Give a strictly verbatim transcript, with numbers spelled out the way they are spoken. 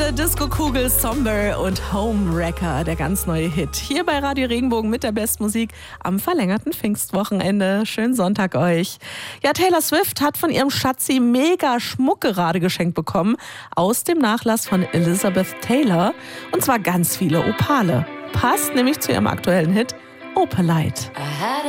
Diese Disco-Kugel Somber und Homewrecker, der ganz neue Hit. Hier bei Radio Regenbogen mit der Bestmusik am verlängerten Pfingstwochenende. Schönen Sonntag euch. Ja, Taylor Swift hat von ihrem Schatzi mega Schmuck gerade geschenkt bekommen. Aus dem Nachlass von Elizabeth Taylor. Und zwar ganz viele Opale. Passt nämlich zu ihrem aktuellen Hit Opalite.